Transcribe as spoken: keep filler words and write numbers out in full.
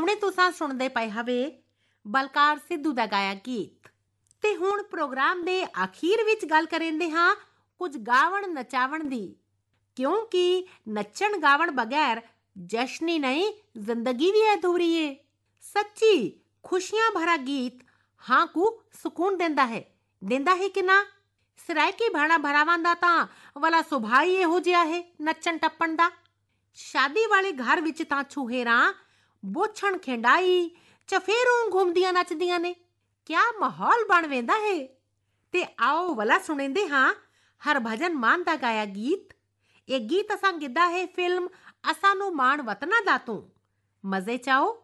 ਹੁਣੇ ਤੁਸੀਂ ਸੁਣਦੇ ਪਏ ਹਵੇ ਬਲਕਾਰ ਸਿੱਧੂ ਦਾ ਗਾਇਆ ਗੀਤ। ਤੇ ਹੁਣ ਪ੍ਰੋਗਰਾਮ ਦੇ ਅਖੀਰ ਵਿੱਚ ਗੱਲ ਕरेंदे ਹਾਂ ਕੁਝ ਗਾਵਣ ਨਚਾਵਣ ਦੀ, ਕਿਉਂਕਿ ਨੱਚਣ ਗਾਵਣ ਬਗੈਰ ਜਸ਼ਨ ਹੀ ਨਹੀਂ ਜ਼ਿੰਦਗੀ ਵੀ ਅਧੂਰੀ ਏ। ਸੱਚੀ ਖੁਸ਼ੀਆਂ ਭਰਾ ਗੀਤ ਹਾਂ ਕੋ ਸਕੂਨ ਦਿੰਦਾ ਹੈ, ਦਿੰਦਾ ਹੈ ਕਿ ਨਾ। ਸਰਾਇਕੀ ਭਾਣਾ ਭਰਾਵਾਂ ਦਾ ਤਾਂ ਵਾਲਾ ਸੁਭਾਅ ਹੀ ਇਹੋ ਜਿਹਾ ਹੈ ਨੱਚਣ ਟੱਪਣ ਦਾ। ਸ਼ਾਦੀ ਵਾਲੇ ਘਰ ਵਿੱਚ ਤਾਂ ਛੁਹੇਰਾਂ ਬੋਛਣ ਖਿੰਡਾਈ ਚਫੇਰੋਂ ਘੁੰਮਦੀਆਂ ਨੱਚਦੀਆਂ ਨੇ, ਕਿਆ ਮਾਹੌਲ ਬਣ ਵੇਂਦਾ ਹੈ। ਤੇ ਆਓ ਵਾਲਾ ਸੁਣेंदे ਹਾਂ ਹਰਭਜਨ ਮਾਨ ਦਾ ਗਾਇਆ ਗੀਤ। ਇਹ ਗੀਤ ਅਸਾਂ ਗਿੱਧਾ ਹੈ ਫਿਲਮ ਅਸਾਂ ਨੂੰ ਮਾਣ ਵਤਨਾਂ ਦਾ ਤੂੰ। ਮਜ਼ੇ ਚਾਓ।